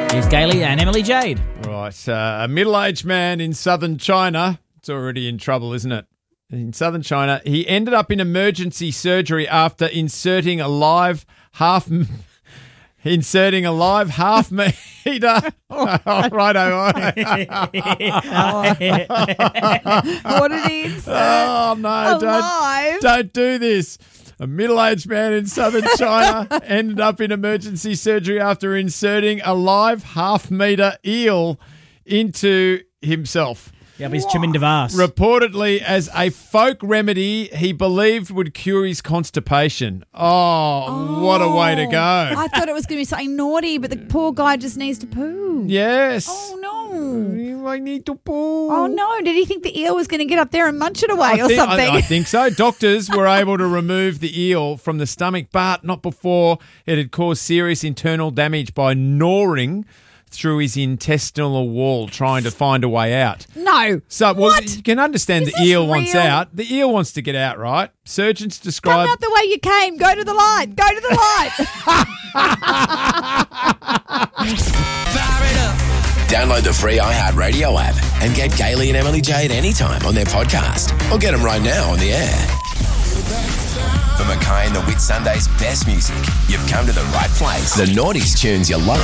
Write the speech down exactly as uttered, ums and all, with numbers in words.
Here's Gailey and Emily Jade. Right, uh, a middle-aged man in southern China, it's already in trouble, isn't it? In southern China, he ended up in emergency surgery after inserting a live half... Inserting a live half meter. Oh, righto. What did he insert? Oh, no. Alive? Don't, don't do this. A middle-aged man in southern China ended up in emergency surgery after inserting a live half-meter eel into himself. Yeah, but he's Chaminda Vast. Reportedly as a folk remedy he believed would cure his constipation. Oh, oh, what a way to go. I thought it was going to be something naughty, but the poor guy just needs to poo. Yes. Oh, no. I need to poo. Oh, no. Did he think the eel was going to get up there and munch it away I or think, something? I, I think so. Doctors were able to remove the eel from the stomach, but not before it had caused serious internal damage by gnawing through his intestinal wall, trying to find a way out. No. So well, What? you can understand Is the eel this wants real? out. The eel wants to get out, right? Surgeons describe... Come out the way you came. Go to the light. Go to the light. Download the free iHeartRadio app and get Gailey and Emily Jade anytime on their podcast. Or get them right now on the air. For Mackay and the Whit Sunday's best music, you've come to the right place. The naughties tunes you love.